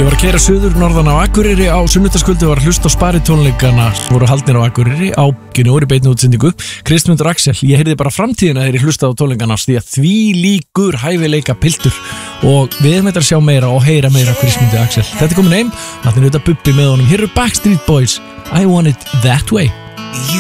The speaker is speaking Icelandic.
Ég var að keyra suður norðan á Akureyri á sunnudagskvöldi og var að hlusta á sparitónleikana sem voru haldnir á Akureyri á Gynóri beinni útsendingu. Kristmundur Axel, ég heyrði bara framtíðina þegar ég hlusta á tónleikana því að því líkur hæfileika piltur og við erum eitthvað að sjá meira og heyra meira Kristmundur Axel. Þetta er komin heim, þannig að þetta Bubbi með honum. Hér eru Backstreet Boys, I Want It That Way.